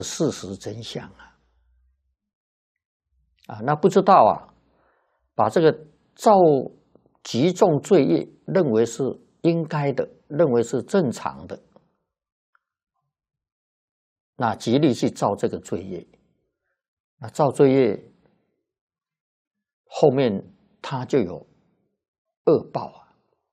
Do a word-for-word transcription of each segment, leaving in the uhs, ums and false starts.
事实真相啊！啊，那不知道啊，把这个造极重罪业认为是应该的，认为是正常的，那极力去造这个罪业，那造罪业后面他就有恶报啊！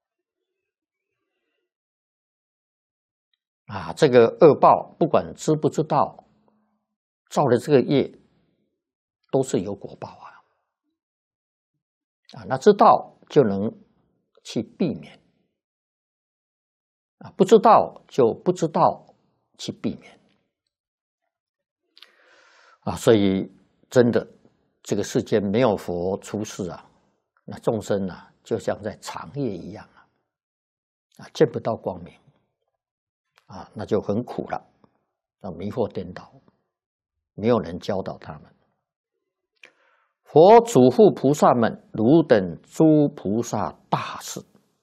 啊，这个恶报不管知不知道，造的这个业都是有果报啊！啊，那知道就能去避免，啊，不知道就不知道去避免，啊，所以真的这个世间没有佛出世啊，那众生啊就像在长夜一样啊，啊见不到光明，啊那就很苦了，啊迷惑颠倒，没有人教导他们。佛嘱咐菩萨们，汝等诸菩萨大士。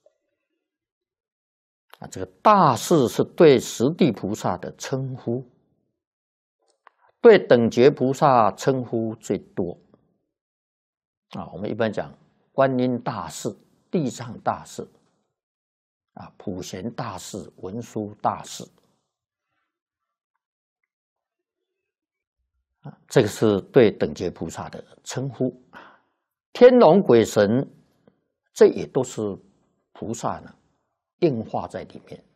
啊，这个大士是对十地菩萨的称呼，对等觉菩萨称呼最多。啊，我们一般讲观音大士、地藏大士、啊普贤大士、文殊大士。这个是对等觉菩萨的称呼，天龙鬼神，这也都是菩萨呢应化在里面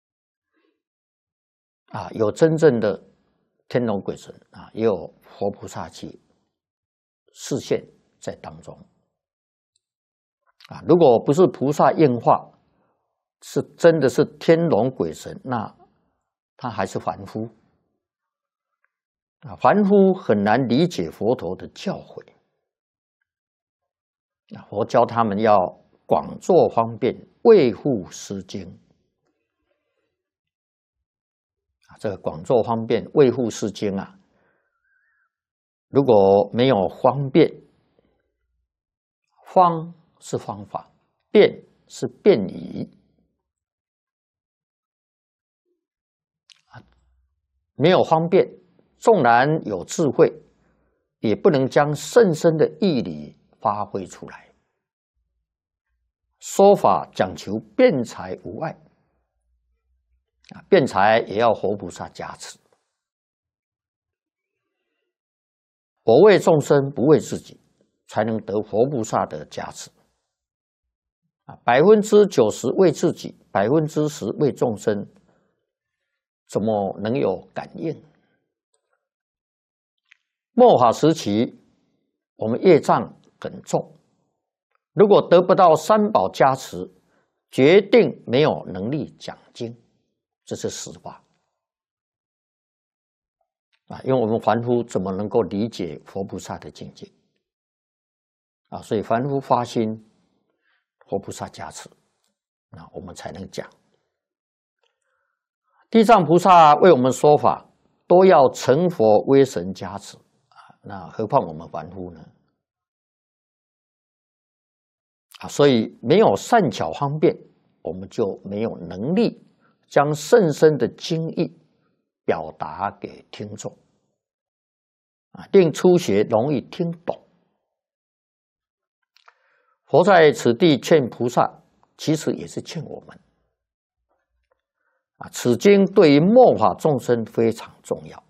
啊，有真正的天龙鬼神啊，也有佛菩萨去示现在当中啊。如果不是菩萨应化，是真的是天龙鬼神，那他还是凡夫。啊，凡夫很难理解佛陀的教诲。啊，佛教他们要广作方便，卫护施经。啊，这个广作方便，卫护施经啊，如果没有方便，方是方法，便是便宜。啊，没有方便。纵然有智慧，也不能将甚深的义理发挥出来。说法讲求辩才无碍，啊，辩才也要佛菩萨加持。我为众生，不为自己，才能得佛菩萨的加持。啊，百分之九十为自己，百分之十为众生，怎么能有感应？末法时期，我们业障很重，如果得不到三宝加持，决定没有能力讲经，这是实话啊！因为我们凡夫怎么能够理解佛菩萨的境界啊？所以凡夫发心，佛菩萨加持，那我们才能讲。地藏菩萨为我们说法，都要成佛威神加持。那何况我们凡夫呢？啊，所以没有善巧方便，我们就没有能力将甚深的经义表达给听众，啊，令初学容易听懂。佛在此地劝菩萨，其实也是劝我们。啊，此经对于末法众生非常重要。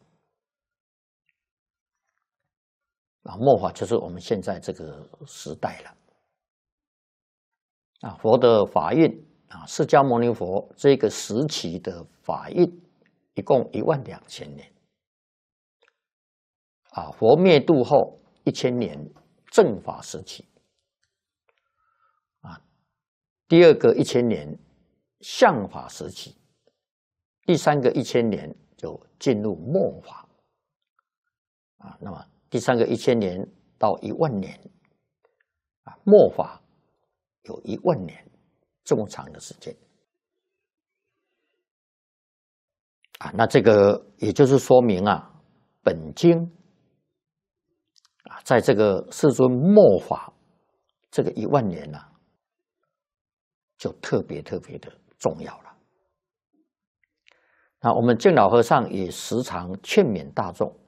啊，末法就是我们现在这个时代了。啊，佛的法运啊，释迦牟尼佛这个时期的法运，一共一万两千年。啊，佛灭度后一千年正法时期。啊，第二个一千年相法时期，第三个一千年就进入末法。啊，那么第三个一千年到一万年，啊，末法有一万年这么长的时间，啊，那这个也就是说明啊，本经啊，在这个世尊末法这个一万年啊，就特别特别的重要了。 那我们敬老和尚也时常劝勉大众